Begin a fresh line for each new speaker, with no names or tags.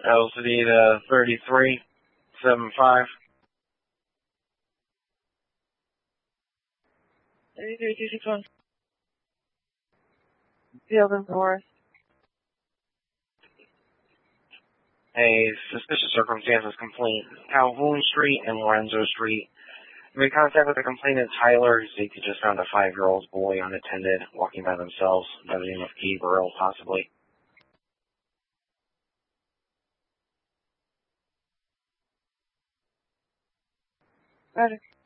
LCD to 3375.
33261. Field and Forest.
A suspicious circumstances complaint. Calhoun Street and Lorenzo Street. We made contact with the complainant Tyler. They just found a 5-year-old boy unattended, walking by themselves, by the name of Gabriel, possibly.
Roger.